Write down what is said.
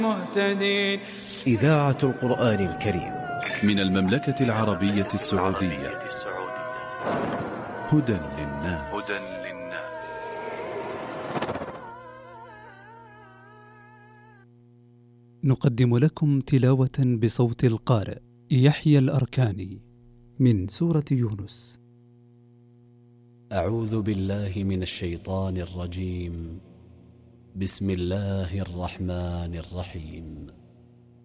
مهتدين. إذاعة القرآن الكريم من المملكة العربية السعودية. هدى للناس. نقدم لكم تلاوة بصوت القارئ يحيى الأركاني من سورة يونس. أعوذ بالله من الشيطان الرجيم. بسم الله الرحمن الرحيم.